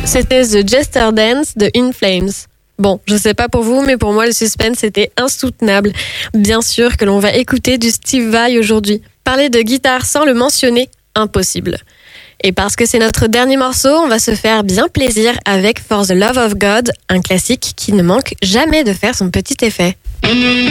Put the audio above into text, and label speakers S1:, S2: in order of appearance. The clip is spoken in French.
S1: C'était The Jester Dance de In Flames. Bon, je sais pas pour vous, mais pour moi, le suspense était insoutenable. Bien sûr que l'on va écouter du Steve Vai aujourd'hui. Parler de guitare sans le mentionner, impossible. Et parce que c'est notre dernier morceau, on va se faire bien plaisir avec For the Love of God, un classique qui ne manque jamais de faire son petit effet.